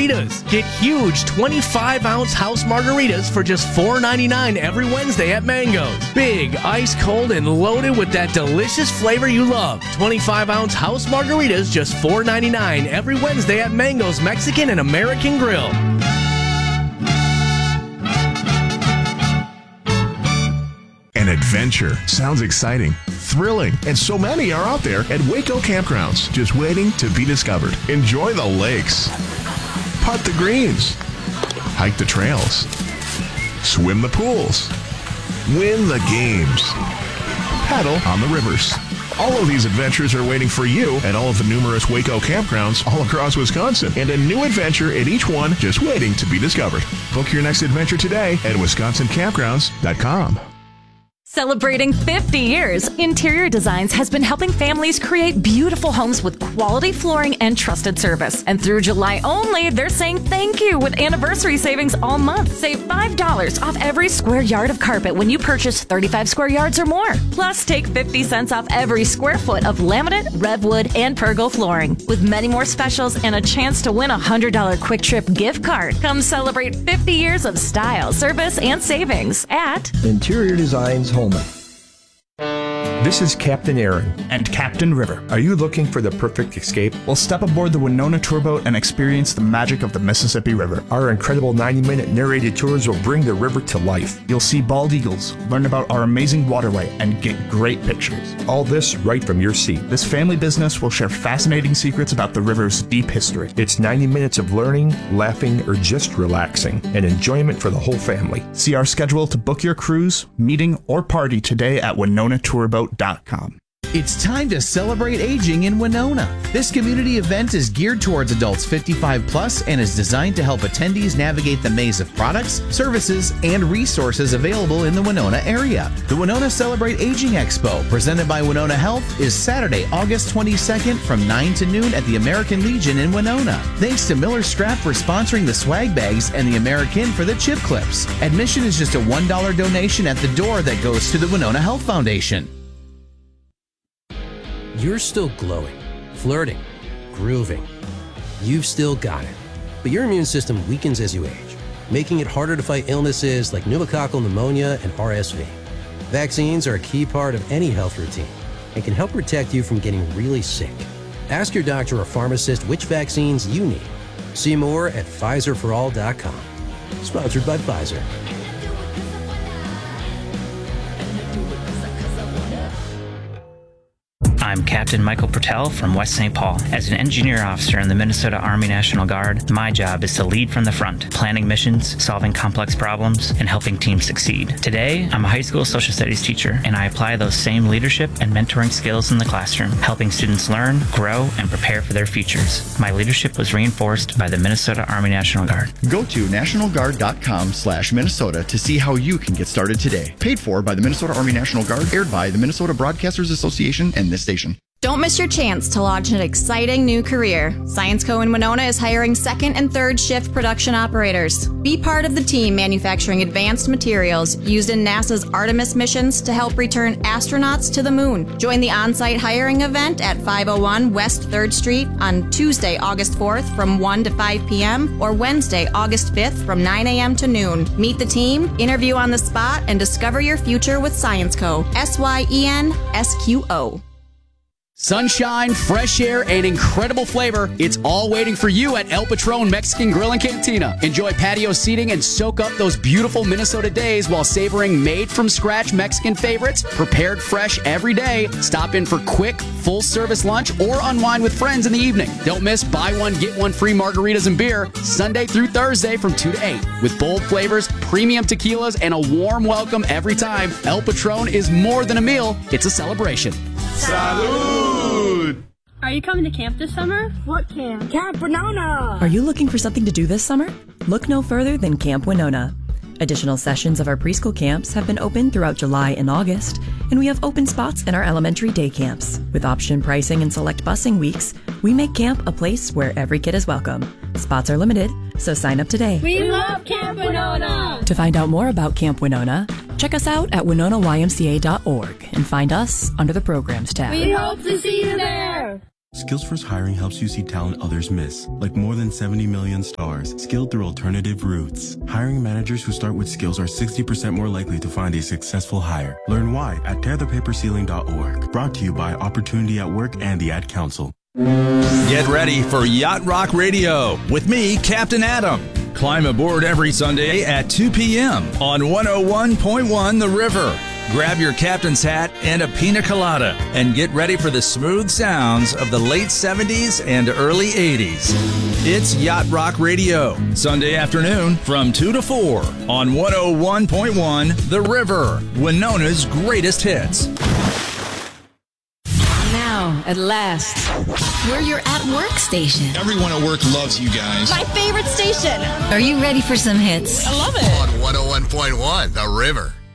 margaritas. Get huge 25-ounce house margaritas for just $4.99 every Wednesday at Mango's. Big, ice cold, and loaded with that delicious flavor you love. 25-ounce house margaritas, just $4.99 every Wednesday at Mango's Mexican and American Grill. An adventure. Sounds exciting, thrilling, and so many are out there at Waco Campgrounds, just waiting to be discovered. Enjoy the lakes, putt the greens, hike the trails, swim the pools, win the games, paddle on the rivers. All of these adventures are waiting for you at all of the numerous Waco campgrounds all across Wisconsin, and a new adventure at each one just waiting to be discovered. Book your next adventure today at wisconsincampgrounds.com. Celebrating 50 years, Interior Designs has been helping families create beautiful homes with quality flooring and trusted service. And through July only, they're saying thank you with anniversary savings all month. Save $5 off every square yard of carpet when you purchase 35 square yards or more. Plus, take 50 cents off every square foot of laminate, RevWood, and Pergo flooring. With many more specials and a chance to win a $100 Quick Trip gift card. Come celebrate 50 years of style, service, and savings at Interior Designs Home. This is Captain Aaron. And Captain River. Are you looking for the perfect escape? Well, step aboard the Winona Tour Boat and experience the magic of the Mississippi River. Our incredible 90-minute narrated tours will bring the river to life. You'll see bald eagles, learn about our amazing waterway, and get great pictures. All this right from your seat. This family business will share fascinating secrets about the river's deep history. It's 90 minutes of learning, laughing, or just relaxing, and enjoyment for the whole family. See our schedule to book your cruise, meeting, or party today at WinonaTourboat.com. It's time to celebrate aging in Winona. This community event is geared towards adults 55 plus and is designed to help attendees navigate the maze of products, services, and resources available in the Winona area. The Winona Celebrate Aging Expo, presented by Winona Health, is Saturday, August 22nd from 9 to noon at the American Legion in Winona. Thanks to Miller Scrap for sponsoring the swag bags and the American for the chip clips. Admission is just a $1 donation at the door that goes to the Winona Health Foundation. You're still glowing, flirting, grooving. You've still got it. But your immune system weakens as you age, making it harder to fight illnesses like pneumococcal pneumonia and RSV. Vaccines are a key part of any health routine and can help protect you from getting really sick. Ask your doctor or pharmacist which vaccines you need. See more at PfizerForAll.com. Sponsored by Pfizer. I'm Captain Michael Pertell from West St. Paul. As an engineer officer in the Minnesota Army National Guard, my job is to lead from the front, planning missions, solving complex problems, and helping teams succeed. Today, I'm a high school social studies teacher, and I apply those same leadership and mentoring skills in the classroom, helping students learn, grow, and prepare for their futures. My leadership was reinforced by the Minnesota Army National Guard. Go to nationalguard.com/Minnesota to see how you can get started today. Paid for by the Minnesota Army National Guard, aired by the Minnesota Broadcasters Association and this station. Don't miss your chance to launch an exciting new career. ScienceCo in Winona is hiring second and third shift production operators. Be part of the team manufacturing advanced materials used in NASA's Artemis missions to help return astronauts to the moon. Join the on-site hiring event at 501 West 3rd Street on Tuesday, August 4th from 1 to 5 p.m. or Wednesday, August 5th from 9 a.m. to noon. Meet the team, interview on the spot, and discover your future with ScienceCo. SYENSQO. Sunshine, fresh air, and incredible flavor. It's all waiting for you at El Patron Mexican Grill and Cantina. Enjoy patio seating and soak up those beautiful Minnesota days while savoring made-from-scratch Mexican favorites, prepared fresh every day. Stop in for quick, full-service lunch or unwind with friends in the evening. Don't miss buy one, get one free margaritas and beer Sunday through Thursday from 2 to 8. With bold flavors, premium tequilas, and a warm welcome every time, El Patron is more than a meal. It's a celebration. Salud! Are you coming to camp this summer? What camp? Camp Winona! Are you looking for something to do this summer? Look no further than Camp Winona. Additional sessions of our preschool camps have been open throughout July and August, and we have open spots in our elementary day camps. With option pricing and select busing weeks, we make camp a place where every kid is welcome. Spots are limited, so sign up today. We love Camp Winona! To find out more about Camp Winona, check us out at winonaymca.org and find us under the Programs tab. We hope to see you there! Skills First Hiring helps you see talent others miss, like more than 70 million stars, skilled through alternative routes. Hiring managers who start with skills are 60% more likely to find a successful hire. Learn why at tearthepaperceiling.org. Brought to you by Opportunity at Work and the Ad Council. Get ready for Yacht Rock Radio with me, Captain Adam. Climb aboard every Sunday at 2 p.m. on 101.1 The River. Grab your captain's hat and a pina colada and get ready for the smooth sounds of the late 70s and early 80s. It's Yacht Rock Radio, Sunday afternoon from 2 to 4 on 101.1 The River, Winona's greatest hits. Now, at last, we're your at-work station. Everyone at work loves you guys. My favorite station. Are you ready for some hits? I love it. On 101.1 The River.